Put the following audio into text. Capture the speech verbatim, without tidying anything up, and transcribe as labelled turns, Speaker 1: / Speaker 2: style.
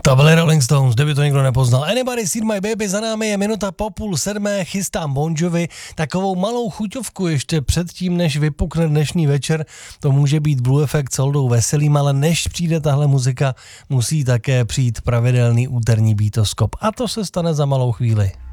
Speaker 1: To byly Rolling Stones, kdyby to někdo nepoznal. Anybody Seen My Baby, za námi je minuta po půl sedmé, chystám Bon Jovi, takovou malou chuťovku ještě předtím, než vypukne dnešní večer. To může být Blue Effect s Oldou Veselým, ale než přijde tahle muzika, musí také přijít pravidelný úterní Beatoskop. A to se stane za malou chvíli.